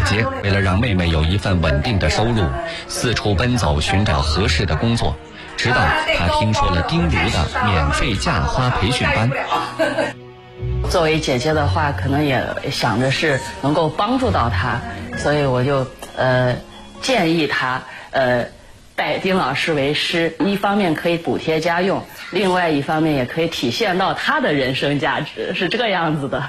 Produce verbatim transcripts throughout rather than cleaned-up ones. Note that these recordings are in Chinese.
间，为了让妹妹有一份稳定的收入，四处奔走寻找合适的工作，直到她听说了丁如的免费嫁花培训班。 作为姐姐的话，可能也想着是能够帮助到她，所以我就呃建议她呃拜丁老师为师，一方面可以补贴家用，另外一方面也可以体现到她的人生价值，是这个样子的。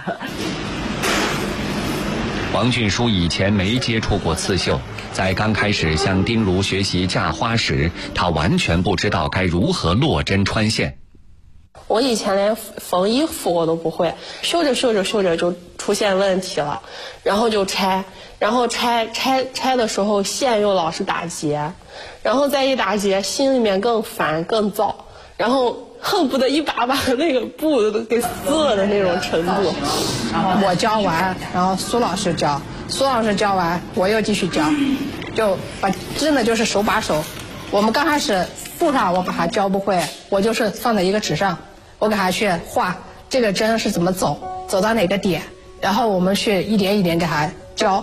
王俊书以前没接触过刺绣，在刚开始向丁如学习嫁花时，他完全不知道该如何落针穿线。 我以前连缝衣服我都不会，绣着绣着绣着就出现问题了，然后就拆，然后拆拆拆的时候线又老是打结，然后再一打结心里面更烦更躁，然后恨不得一把把那个布都给撕了的那种程度。 我教完，然后苏老师教，苏老师教完我又继续教，就把真的就是手把手。我们刚开始布上我把它教不会，我就是放在一个纸上，我给他去画这个针是怎么走，走到哪个点，然后我们去一点一点给他教。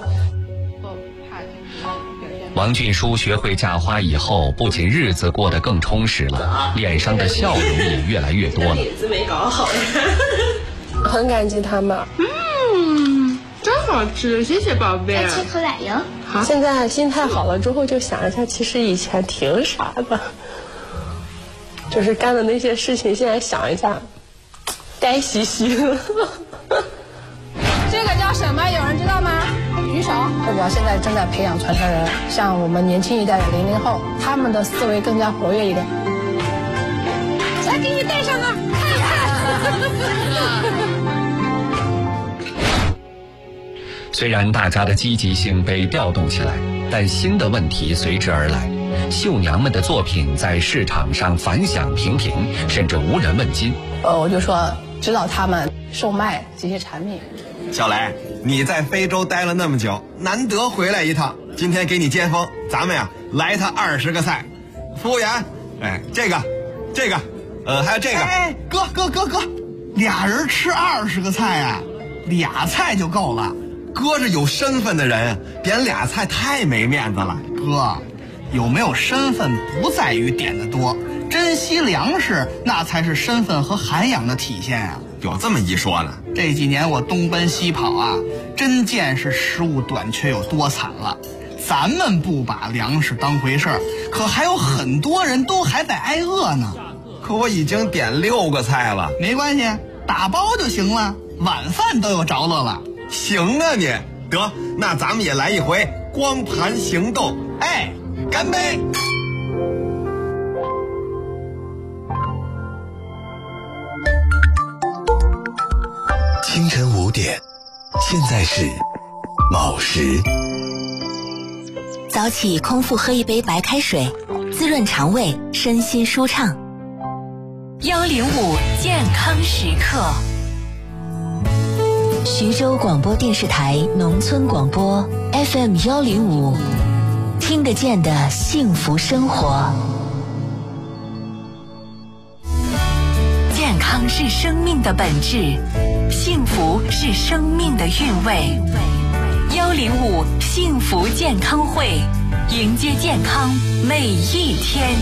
王俊书学会嫁花以后，不仅日子过得更充实了，脸上的笑容也越来越多了。 脸子没搞好，很感激他们。 嗯，真好吃，谢谢宝贝。 来切口奶油。 好，现在心态好了之后，就想一下，其实以前挺傻的，就是干的那些事情，现在想一下，该兮兮的。 这个叫什么？有人知道吗？举手。代表现在正在培养传承人，像我们年轻一代的零零后，他们的思维更加活跃一点。来，给你戴上啊，看看。 虽然大家的积极性被调动起来，但新的问题随之而来。绣娘们的作品在市场上反响平平，甚至无人问津。 呃，我就说指导他们售卖这些产品。 小雷，你在非洲待了那么久，难得回来一趟，今天给你接风，咱们呀来他二十个菜。服务员，哎，这个，这个，呃，还有这个。 哎，哥哥哥哥，俩人吃二十个菜啊，俩菜就够了。 哥是有身份的人，点俩菜太没面子了。 哥，有没有身份不在于点的多，珍惜粮食那才是身份和涵养的体现啊。 有这么一说呢。 这几年我东奔西跑啊，真见是食物短缺有多惨了。咱们不把粮食当回事儿，可还有很多人都还在挨饿呢。 可我已经点六个菜了。 没关系，打包就行了，晚饭都有着落了。 行啊你，得，那咱们也来一回光盘行动。哎，干杯！ 清晨五点，现在是卯时。 早起空腹喝一杯白开水，滋润肠胃，身心舒畅。幺零五健康时刻。徐州广播电视台农村广播 F M 幺零五，听得见的幸福生活。健康是生命的本质，幸福是生命的韵味。幺零五幸福健康会，迎接健康每一天。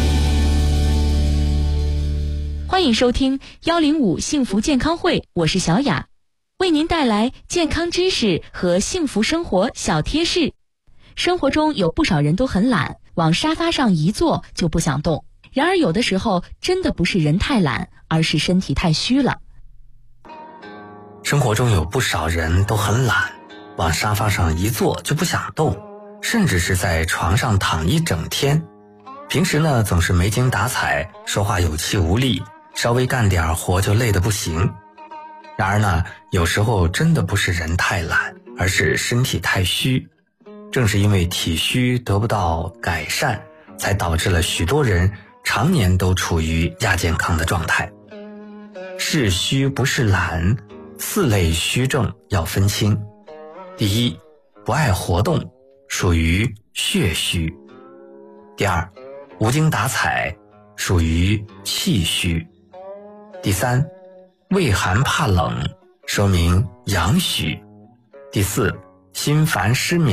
欢迎收听幺零五幸福健康会，我是小雅，为您带来健康知识和幸福生活小贴士。生活中有不少人都很懒，往沙发上一坐就不想动。然而有的时候真的不是人太懒，而是身体太虚了。 生活中有不少人都很懒，往沙发上一坐就不想动，甚至是在床上躺一整天。平时呢总是没精打采，说话有气无力，稍微干点活就累得不行。然而呢，有时候真的不是人太懒，而是身体太虚。正是因为体虚得不到改善，才导致了许多人常年都处于亚健康的状态。是虚不是懒，四类虚症要分清。第一，不爱活动，属于血虚。第二，无精打采，属于气虚。第三，畏寒怕冷，说明阳虚。第四，心烦失眠